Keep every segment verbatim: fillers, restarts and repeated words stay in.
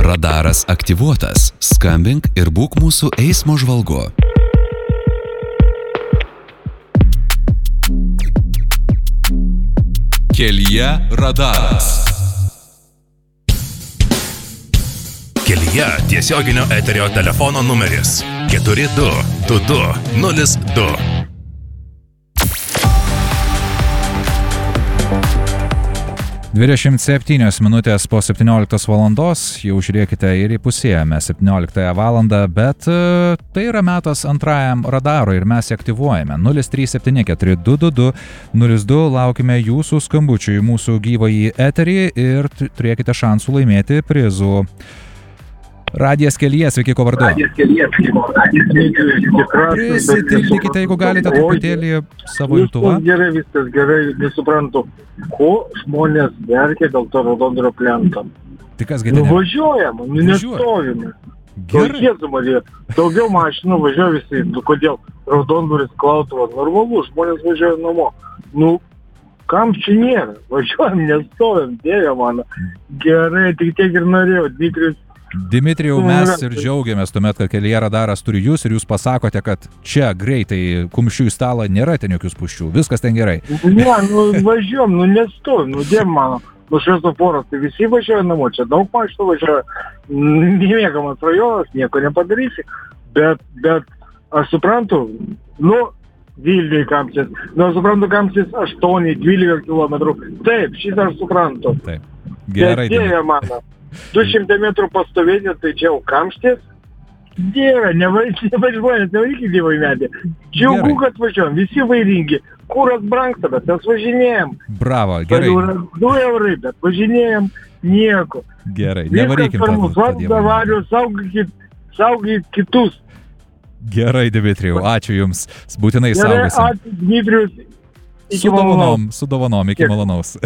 Radaras aktyvuotas. Skambink ir būk mūsų eismo žvalgu. Kelyje radaras. Kelyje tiesioginio eterio telefono numeris keturi du du du nulis du. dvidešimt septynios minutės po septynioliktos valandos, jau žiūrėkite ir įpusėjame septynioliktąją valandą, bet uh, tai yra metas antrajam radarui ir mes jį aktyvuojame. nulis trys septyni keturi du du du nulis du, laukime jūsų skambučių į mūsų gyvąjį eterį ir turėkite šansų laimėti prizų. Radijas Kelyje, sveiki, ko vardu? Radijas Kelyje, prisitildykite, jeigu galite truputėlį savo imtuvą. Viskas gerai, viskas gerai, nesuprantu, ko žmonės verkia dėl to raudondvario plento. Tai kas gėdė? Nuvažiuojam, nu nestovime. Gerai. Daugiau mašinų važiuoja visi, nu kodėl raudondvaris Klautuvas, normalu, žmonės važiuoja namo. Nu, kam čia nėra? Važiuojam, nestovim, dėvė mano. Gerai, tik tiek ir norėjau, Dmitrijus. Dimitrijau, mes ir džiaugiamės tuomet, kad Kelyje radaras turi jūs ir jūs pasakote, kad čia greitai kumščių į stalą nėra ten jokių spūsčių, viskas ten gerai. Ne, nu važiuom, nu nestovim, nu dėm mano, nu šviesoforas, tai visi važiuoja namo, čia daug mašinų važiuoja, nemėgamas rajonas, nieko nepadarysi, bet, bet aš suprantu, nu, Vilniui Kamštis, nu, aš suprantu Kamštis aštuoni dvylika kilometrų, taip, šitą aš suprantu. Taip, gerai. Bet dėvė mano. du šimtai metrų pastovėti, tai čia jau Kamštis. Dieve, nevažiuojant, nevarykit Dievo į medį. Džiaugu, kad važiuojam, visi vairingi. Kuras brangsta, bet mes važinėjom. Bravo, gerai. du eurai, bet važinėjom nieko. Gerai, nevarykim. Saugokit, saugokit kitus. Gerai, Dimitrijau, ačiū Jums. Būtinai saugosim. Gerai, ačiū Dmitrijus. Su dovanom, su dovanom, iki malonaus.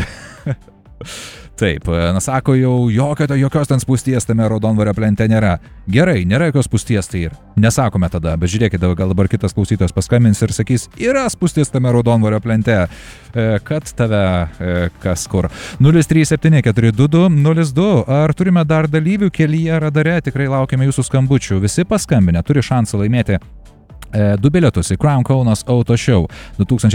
Taip, na sako jau, jokio, jokios ten spūsties tame raudondvario plente nėra. Gerai, nėra jokios spūsties, tai ir nesakome tada, bet žiūrėkite, gal dabar kitas klausytojas paskambins ir sakys, yra spūsties tame raudondvario plente, kad tave kas kur. nulis trys septyni keturi du du nulis du, ar turime dar dalyvių Kelyje radare, tikrai laukiame jūsų skambučių. Visi paskambinę turi šansą laimėti du bilietus į Crown Kaunas Auto Show du tūkstančiai